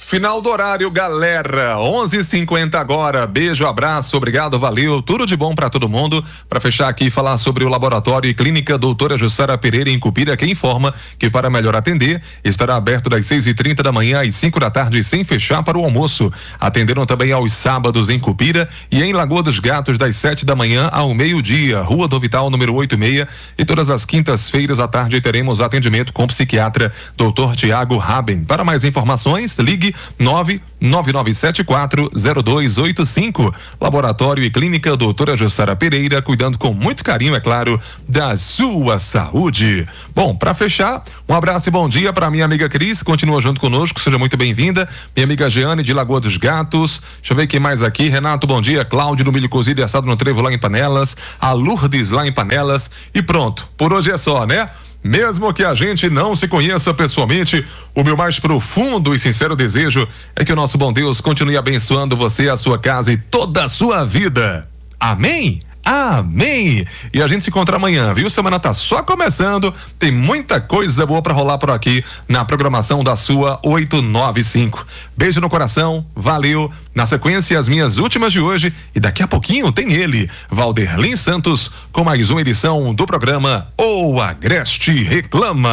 Final do horário, galera. 11h50 agora. Beijo, abraço, obrigado, valeu. Tudo de bom pra todo mundo. Pra fechar aqui e falar sobre o laboratório e clínica doutora Jussara Pereira em Cupira, que informa que para melhor atender, estará aberto das 6h30 da manhã às 5 da tarde, sem fechar para o almoço. Atenderam também aos sábados em Cupira e em Lagoa dos Gatos, das 7 da manhã ao meio-dia, Rua do Vital, número 86. E todas as quintas-feiras à tarde teremos atendimento com o psiquiatra Dr. Tiago Raben. Para mais informações, ligue 999740285. Laboratório e Clínica doutora Jussara Pereira, cuidando com muito carinho, é claro, da sua saúde. Bom, para fechar, um abraço e bom dia para minha amiga Cris, continua junto conosco, seja muito bem-vinda. Minha amiga Jeane de Lagoa dos Gatos, deixa eu ver quem mais aqui. Renato, bom dia. Cláudio do Milho Cozido e Assado no Trevo lá em Panelas, a Lourdes lá em Panelas e pronto, por hoje é só, né? Mesmo que a gente não se conheça pessoalmente, o meu mais profundo e sincero desejo é que o nosso bom Deus continue abençoando você, a sua casa e toda a sua vida. Amém? Amém! E a gente se encontra amanhã, viu? Semana tá só começando, tem muita coisa boa pra rolar por aqui na programação da sua 895. Beijo no coração, valeu. Na sequência, as minhas últimas de hoje e daqui a pouquinho tem ele, Valderlin Santos, com mais uma edição do programa O Agreste Reclama.